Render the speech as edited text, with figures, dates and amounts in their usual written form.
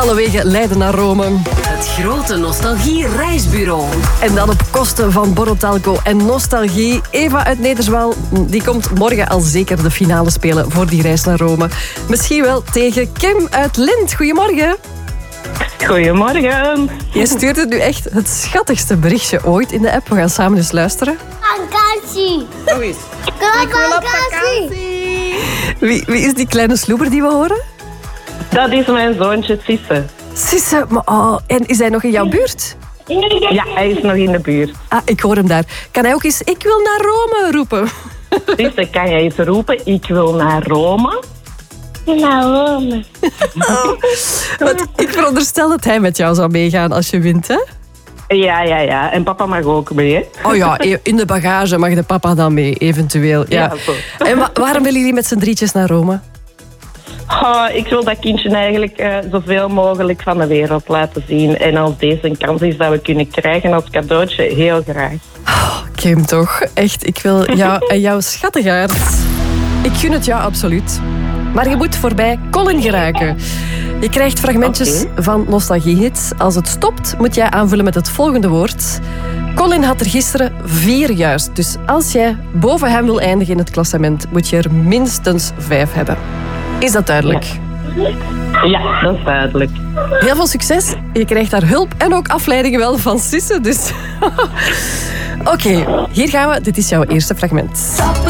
Alle wegen leiden naar Rome. Het grote nostalgie-reisbureau. En dan op kosten van Borrotalco en nostalgie. Eva uit Nederzwaal, die komt morgen al zeker de finale spelen voor die reis naar Rome. Misschien wel tegen Kim uit Lint. Goedemorgen. Goedemorgen. Je stuurt het nu echt het schattigste berichtje ooit in de app. We gaan samen eens luisteren. Vakantie. Hoe is? Ik wil op vakantie. Wie is die kleine sloeber die we horen? Dat is mijn zoontje Sisse. Sisse, maar en is hij nog in jouw buurt? Ja, hij is nog in de buurt. Ah, ik hoor hem daar. Kan hij ook eens ik wil naar Rome roepen? Sisse, kan jij eens roepen, ik wil naar Rome? Naar Rome. Want ik veronderstel dat hij met jou zou meegaan als je wint, hè? Ja. En papa mag ook mee, hè? Oh ja, in de bagage mag de papa dan mee, eventueel. Ja. zo. En waarom willen jullie met z'n drietjes naar Rome? Ik wil dat kindje eigenlijk zoveel mogelijk van de wereld laten zien. En als deze een kans is dat we kunnen krijgen als cadeautje, heel graag. Kim toch, echt. Ik wil jou en jouw schattigaard. Ik gun het jou absoluut. Maar je moet voorbij Colin geraken. Je krijgt fragmentjes van nostalgiehits. Als het stopt, moet jij aanvullen met het volgende woord. Colin had er gisteren 4 juist. Dus als jij boven hem wil eindigen in het klassement, moet je er minstens 5 hebben. Is dat duidelijk? Ja, dat is duidelijk. Heel veel succes. Je krijgt daar hulp en ook afleidingen wel van Sisse. Dus. Oké, hier gaan we. Dit is jouw eerste fragment. Stappen